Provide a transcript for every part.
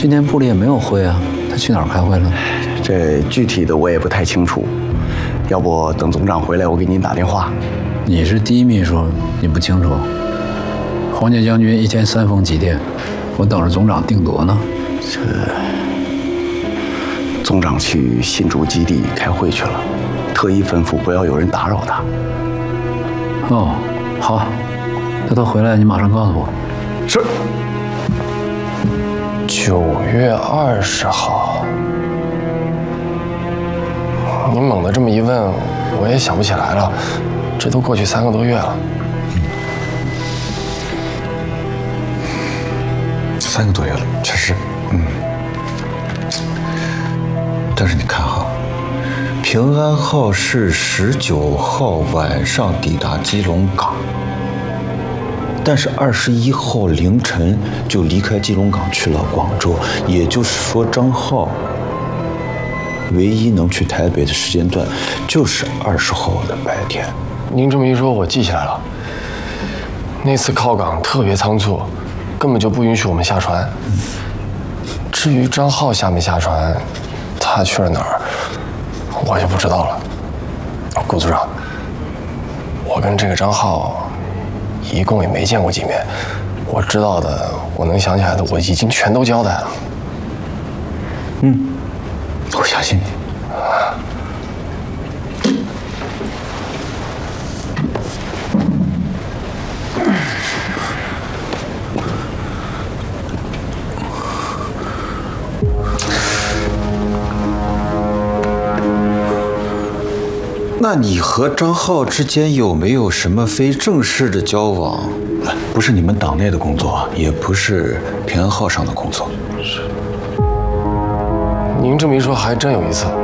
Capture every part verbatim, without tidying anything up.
今天部里也没有会啊，他去哪儿开会了？ 这具体的我也不太清楚，要不等总长回来，我给您打电话。 你是第一秘书，你不清楚？黄家将军一天三封急电，我等着总长定夺呢。 这总长去新竹基地开会去了，特意吩咐不要有人打扰他。 哦，好，等他回来你马上告诉我。 是。 九月二十号，你猛地这么一问，我也想不起来了。这都过去三个多月了。 三个多月了，确实，嗯。但是你看哈，平安号是十九号晚上抵达基隆港，但是二十一号凌晨就离开基隆港去了广州，也就是说张浩唯一能去台北的时间段就是二十号的白天。 您这么一说，我记起来了。那次靠港特别仓促，根本就不允许我们下船。至于张浩下没下船，他去了哪儿，我就不知道了。顾组长，我跟这个张浩一共也没见过几面，我知道的，我能想起来的，我已经全都交代了。 嗯，我相信你。那你和张浩之间有没有什么非正式的交往？不是你们党内的工作，也不是平安号上的工作。 是。您这么一说，还真有一次，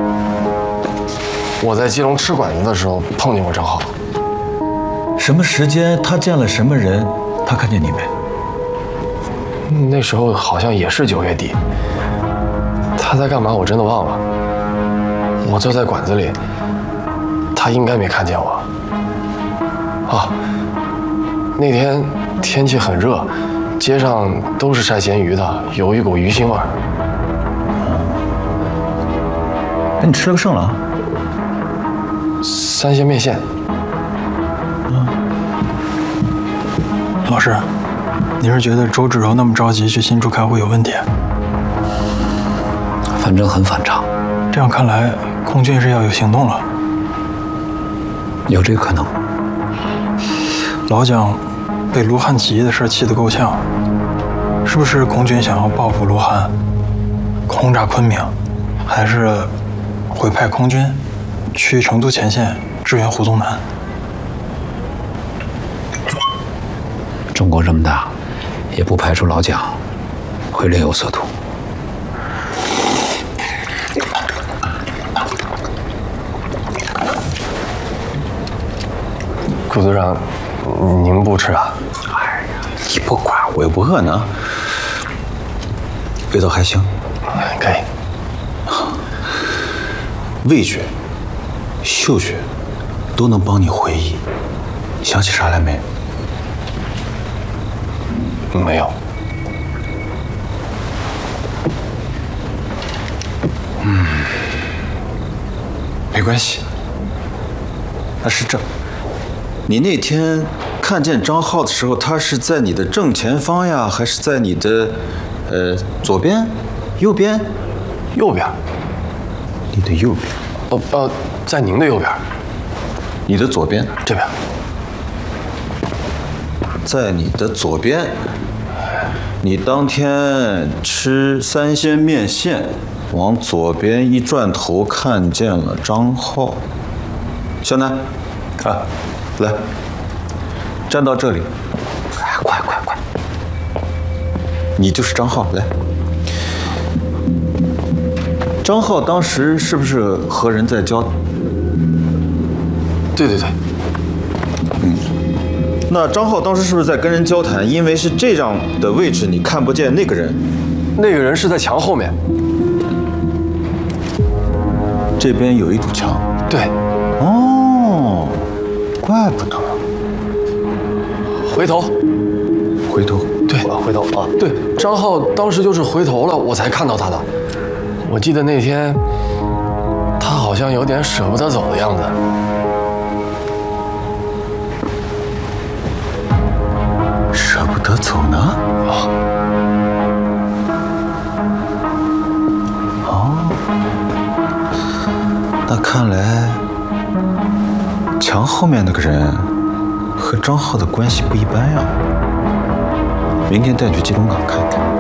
我在基隆吃馆子的时候碰见过张浩。 什么时间？他见了什么人？他看见你没？ 那时候好像也是九月底。他在干嘛？我真的忘了。我坐在馆子里。他应该没看见我。啊，那天天气很热，街上都是晒咸鱼的，有一股鱼腥味儿。 那你吃了个甚了？ 三鲜面线。 嗯。老师，你是觉得周芷柔那么着急去新竹开会有问题？ 反正很反常。 这样看来，空军是要有行动了。 有这个可能。 老蒋被卢汉起义的事气得够呛，是不是空军想要报复卢汉，轰炸昆明，还是会派空军去成都前线支援胡宗南？ 中国这么大，也不排除老蒋会另有所图。 顾组长，您不吃啊？ 哎呀，你不管我又不饿呢。味道还行， 可以。 味觉、嗅觉都能帮你回忆，想起啥来没？ 没有。 嗯，没关系。那是这。你那天看见张浩的时候，他是在你的正前方呀，还是在你的呃左边、右边？ 右边。 你的右边。 哦呃，在您的右边。 你的左边。 这边。 在你的左边。你当天吃三鲜面线，往左边一转头，看见了张浩。小南，啊。来，站到这里，哎，快快快！你就是张浩，来。张浩当时是不是和人在交？ 对对对。 嗯，那张浩当时是不是在跟人交谈？因为是这样的位置，你看不见那个人。 那个人是在墙后面。 这边有一堵墙。 对。 哦。怪不得， 回头， 回头， 对，回回头啊。 对，张浩当时就是回头了，我才看到他的。我记得那天，他好像有点舍不得走的样子。 舍不得走呢？ 啊。 哦，那看来墙后面那个人和张浩的关系不一般呀。明天带去基隆港看看。